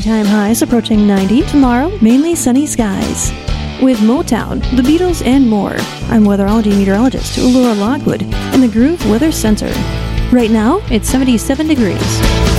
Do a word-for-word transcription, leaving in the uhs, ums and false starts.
Time highs approaching ninety. Tomorrow, mainly sunny skies. With Motown, the Beatles, and more, I'm weatherology meteorologist Laura Lockwood in the Groove Weather Center. Right now, it's seventy-seven degrees.